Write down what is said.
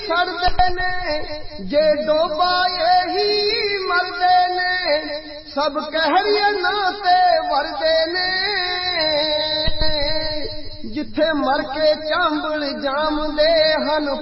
सड़दे ने जे डोबाए ही मरदे ने सब कहरिए नाते वरदे ने जिथे मर के चांबल जामदे हन